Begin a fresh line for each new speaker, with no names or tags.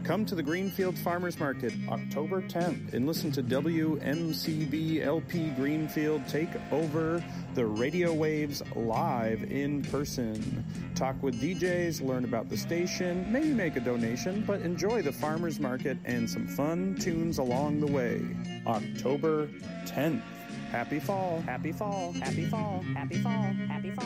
Come to the Greenfield Farmers Market October 10th and listen to WMCB LP Greenfield take over the radio waves live in person. Talk with DJs, learn about the station, maybe make a donation, but enjoy the farmers market and some fun tunes along the way. October 10th. Happy fall. Happy fall. Happy fall. Happy fall. Happy fall.